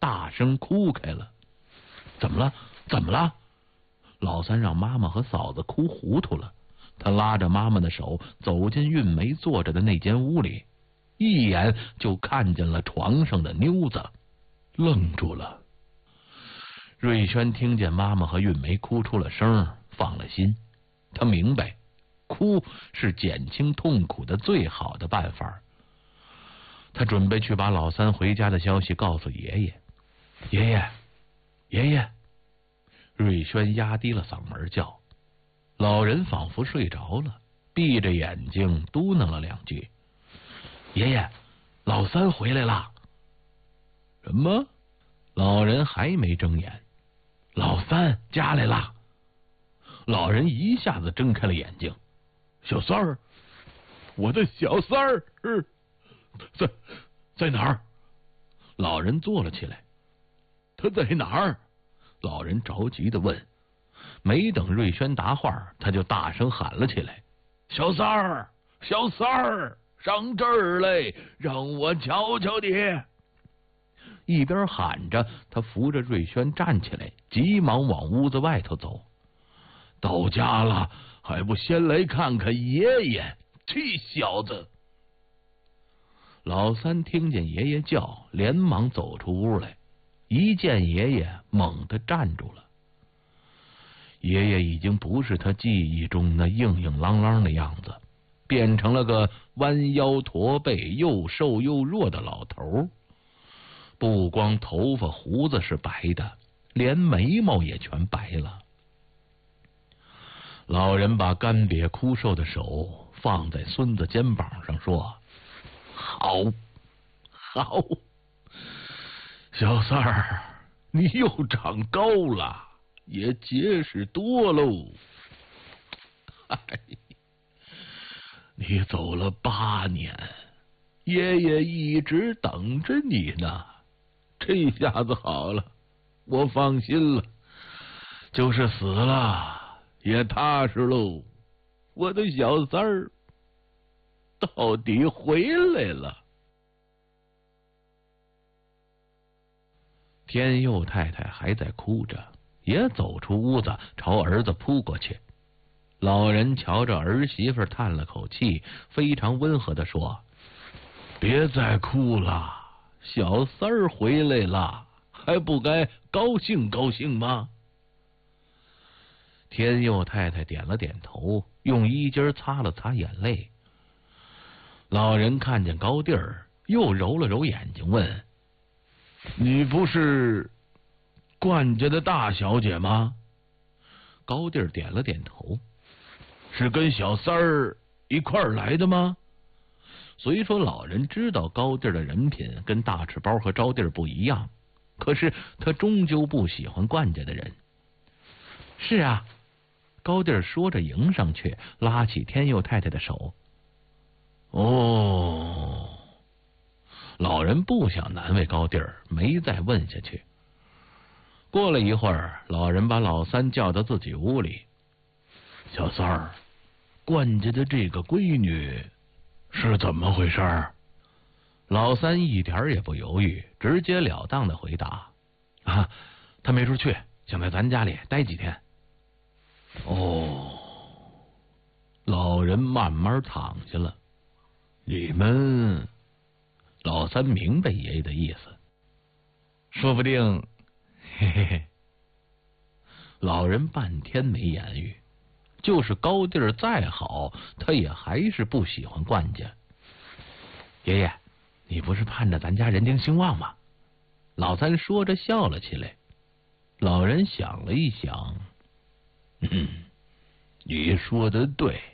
大声哭开了。怎么了？怎么了？老三让妈妈和嫂子哭糊涂了。他拉着妈妈的手走进韵梅坐着的那间屋里，一眼就看见了床上的妞子，愣住了。瑞轩听见妈妈和韵梅哭出了声，放了心。他明白，哭是减轻痛苦的最好的办法。他准备去把老三回家的消息告诉爷爷。爷爷，爷爷！瑞轩压低了嗓门叫。老人仿佛睡着了，闭着眼睛嘟囔了两句：“爷爷，老三回来了。”什么？老人还没睁眼。老三家来了。老人一下子睁开了眼睛。小三儿，我的小三儿，在哪儿？老人坐了起来。他在哪儿？老人着急地问。没等瑞轩答话，他就大声喊了起来：“小三儿，小三儿，上这儿来，让我瞧瞧你！”一边喊着，他扶着瑞轩站起来，急忙往屋子外头走。到家了，还不先来看看爷爷？这小子！老三听见爷爷叫，连忙走出屋来，一见爷爷，猛地站住了。爷爷已经不是他记忆中那硬硬朗朗的样子，变成了个弯腰驼背、又瘦又弱的老头。不光头发胡子是白的，连眉毛也全白了。老人把干瘪枯瘦的手放在孙子肩膀上说：“好，好，小三儿，你又长高了，也结实多喽。你走了8年，爷爷一直等着你呢。这下子好了，我放心了，就是死了也踏实喽。我的小三儿到底回来了。”天佑太太还在哭着，也走出屋子，朝儿子扑过去。老人瞧着儿媳妇，叹了口气，非常温和地说：“别再哭了，小三儿回来了，还不该高兴高兴吗？”天佑太太点了点头，用衣襟擦了擦眼泪。老人看见高第儿，又揉了揉眼睛，问：“你不是冠家的大小姐吗？”高第儿点了点头。“是跟小三儿一块儿来的吗？”虽说老人知道高第儿的人品跟大赤包和招娣不一样，可是他终究不喜欢冠家的人。“是啊。”高第儿说着迎上去，拉起天佑太太的手。“哦。”老人不想难为高第儿，没再问下去。过了一会儿，老人把老三叫到自己屋里：“小三儿，冠家的这个闺女是怎么回事？”老三一点也不犹豫，直截了当的回答：“啊，他没处去，想在咱家里待几天。”哦。老人慢慢躺下了。“你们……”老三明白爷爷的意思，说不定……嘿嘿嘿。老人半天没言语，就是高第儿再好，他也还是不喜欢冠家。“爷爷，你不是盼着咱家人丁兴旺吗？”老三说着笑了起来。老人想了一想：“你说的对。